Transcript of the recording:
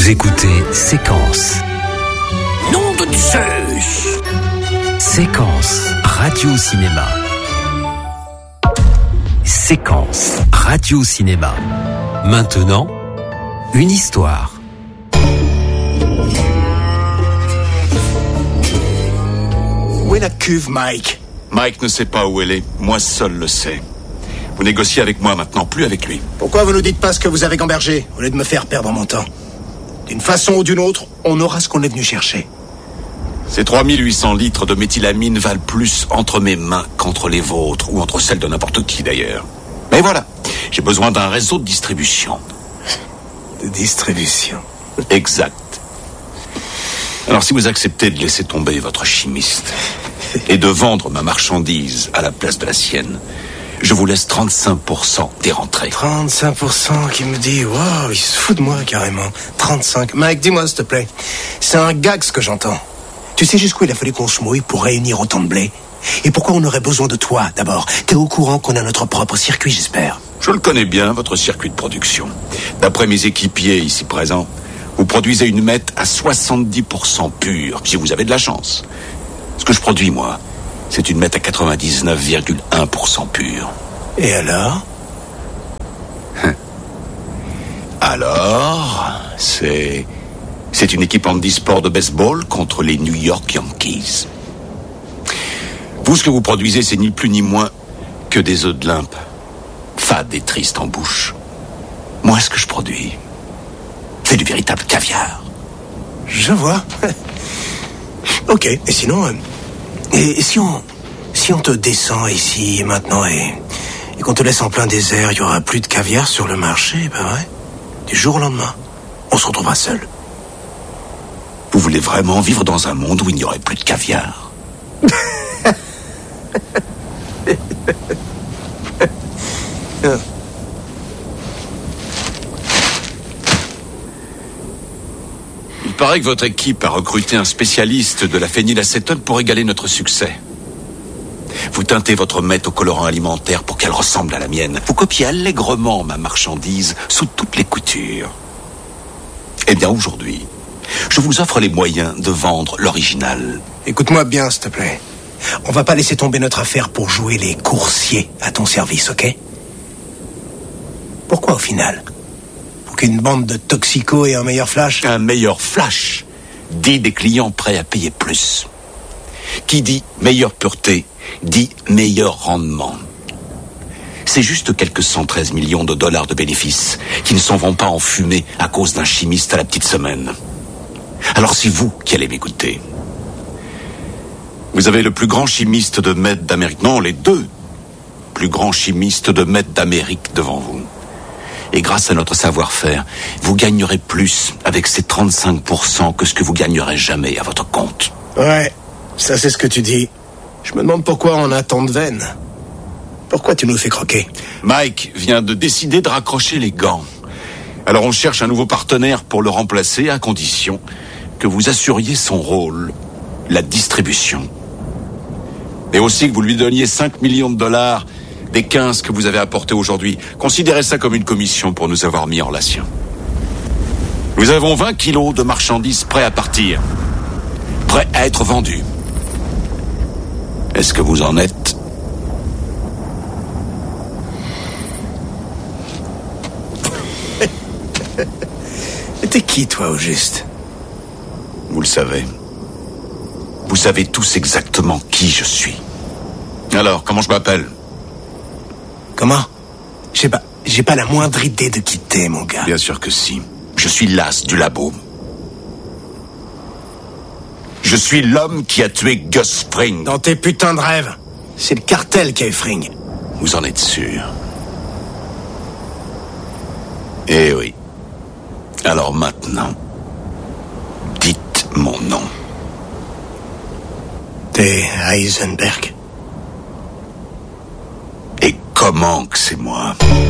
Vous écoutez Séquence. Nom de Zeus. Séquence Radio-Cinéma. Séquence Radio-Cinéma. Maintenant, une histoire. Où est la cuve, Mike? Mike ne sait pas où elle est. Moi seul le sais. Vous négociez avec moi maintenant, plus avec lui. Pourquoi vous nous dites pas ce que vous avez gambergé, au lieu de me faire perdre mon temps? D'une façon ou d'une autre, on aura ce qu'on est venu chercher. Ces 3800 litres de méthylamine valent plus entre mes mains qu'entre les vôtres, ou entre celles de n'importe qui d'ailleurs. Mais voilà, j'ai besoin d'un réseau de distribution. De distribution? Exact. Alors si vous acceptez de laisser tomber votre chimiste et de vendre ma marchandise à la place de la sienne, je vous laisse 35% des rentrées. 35% qui me dit, wow, il se fout de moi carrément. 35. Mike, dis-moi s'il te plaît. C'est un gag ce que j'entends. Tu sais jusqu'où il a fallu qu'on se mouille pour réunir autant de blé? Et pourquoi on aurait besoin de toi d'abord? T'es au courant qu'on a notre propre circuit, j'espère? Je le connais bien, votre circuit de production. D'après mes équipiers ici présents, vous produisez une meth à 70% pure, si vous avez de la chance. Ce que je produis, moi, c'est une meth à 99,1% pure. Et alors? Alors, c'est une équipe handisport de baseball contre les New York Yankees. Vous, ce que vous produisez, c'est ni plus ni moins que des œufs de limpe, fades et tristes en bouche. Moi, ce que je produis, c'est du véritable caviar. Je vois. Ok, et sinon... Et si on te descend ici, maintenant, et qu'on te laisse en plein désert, il y aura plus de caviar sur le marché, pas vrai? Du jour au lendemain, on se retrouvera seul. Vous voulez vraiment vivre dans un monde où il n'y aurait plus de caviar? Il paraît que votre équipe a recruté un spécialiste de la phénylacétone pour égaler notre succès. Vous teintez votre meth au colorant alimentaire pour qu'elle ressemble à la mienne. Vous copiez allègrement ma marchandise sous toutes les coutures. Eh bien, aujourd'hui, je vous offre les moyens de vendre l'original. Écoute-moi bien, s'il te plaît. On va pas laisser tomber notre affaire pour jouer les coursiers à ton service, ok? Pourquoi au final? Pour qu'une bande de toxicos ait un meilleur flash? Un meilleur flash dit des clients prêts à payer plus. Qui dit meilleure pureté dit meilleur rendement. C'est juste quelques 113 millions de dollars de bénéfices qui ne s'en vont pas en fumée à cause d'un chimiste à la petite semaine. Alors c'est vous qui allez m'écouter. Vous avez le plus grand chimiste de meth d'Amérique, non, les deux plus grands chimistes de meth d'Amérique devant vous. Et grâce à notre savoir-faire, vous gagnerez plus avec ces 35% que ce que vous gagnerez jamais à votre compte. Ouais, ça c'est ce que tu dis. Je me demande pourquoi on a tant de veines. Pourquoi tu nous fais croquer? Mike vient de décider de raccrocher les gants. Alors on cherche un nouveau partenaire pour le remplacer à condition que vous assuriez son rôle, la distribution. Et aussi que vous lui donniez 5 millions de dollars des 15 que vous avez apportés aujourd'hui. Considérez ça comme une commission pour nous avoir mis en relation. Nous avons 20 kilos de marchandises prêts à partir. Prêts à être vendus. Est-ce que vous en êtes? T'es qui, toi, au juste? Vous le savez. Vous savez tous exactement qui je suis. Alors, comment je m'appelle? Comment? J'ai pas la moindre idée de qui t'es, mon gars. Bien sûr que si. Je suis l'as du labo. Je suis l'homme qui a tué Gus Fring. Dans tes putains de rêves, c'est le cartel qui a eu Fring. Vous en êtes sûr? Eh oui. Alors maintenant, dites mon nom. T'es Heisenberg. Et comment que c'est moi?